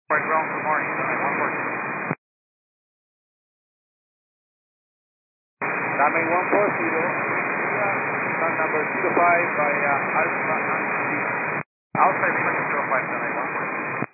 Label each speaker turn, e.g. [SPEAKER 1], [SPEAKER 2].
[SPEAKER 1] Ground, good morning. 140. Runway 140, stand number 05 by Alpha